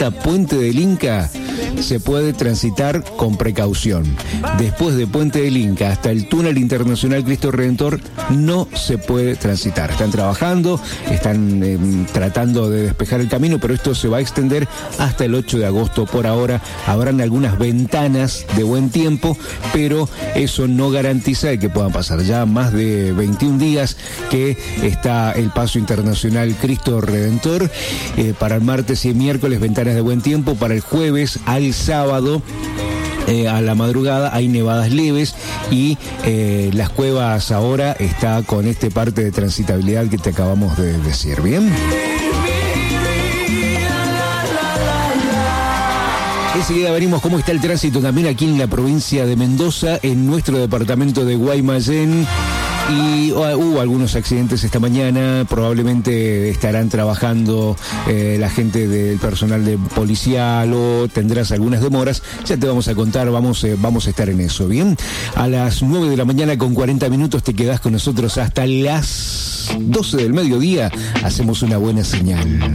hasta Puente del Inca se puede transitar con precaución. Después de Puente del Inca hasta el túnel internacional Cristo Redentor no se puede transitar. Están trabajando, están tratando de despejar el camino, pero esto se va a extender hasta el 8 de agosto. Por ahora habrán algunas ventanas de buen tiempo, pero eso no garantiza que puedan pasar. Ya más de 21 días que está el paso internacional Cristo Redentor. Para el martes y miércoles ventanas de buen tiempo. Para el jueves al sábado a la madrugada hay nevadas leves y Las Cuevas ahora está con este parte de transitabilidad que te acabamos de decir. ¿Bien? Enseguida venimos cómo está el tránsito también aquí en la provincia de Mendoza, en nuestro departamento de Guaymallén. Y hubo algunos accidentes esta mañana, probablemente estarán trabajando la gente del personal de policial o tendrás algunas demoras. Ya te vamos a contar, vamos a estar en eso, ¿bien? A las 9 de la mañana con 40 minutos te quedás con nosotros hasta las 12 del mediodía. Hacemos una buena señal.